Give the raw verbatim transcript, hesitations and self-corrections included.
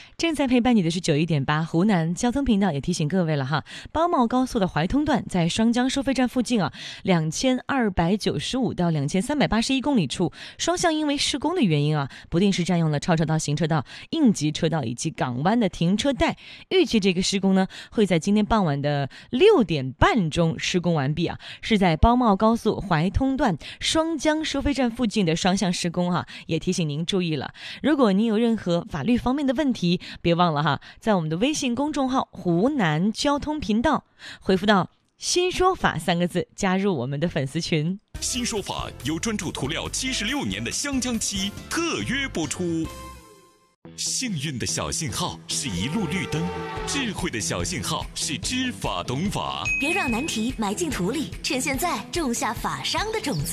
正在陪伴你的是九一点八湖南交通频道，也提醒各位了哈，包茂高速的怀通段在双江收费站附近啊，两千二百九十五到两千三百八十一公里处，双向因为施工的原因啊，不定时占用了超车道、行车道、应急车道以及港湾的停车带。预计这个施工呢，会在今天傍晚的六点半钟施工完毕啊，是在包茂高速怀通段双江收费站附近的双向施工哈、啊，也提醒您注意了。如果您有任何法律方面的问题，别忘了哈，在我们的微信公众号湖南交通频道回复到新说法三个字，加入我们的粉丝群。 新说法由专注涂料七十六年的湘江漆特约播出。幸运的小信号是一路绿灯，智慧的小信号是知法懂法。 别让难题埋进土里，趁现在种下法商的种子。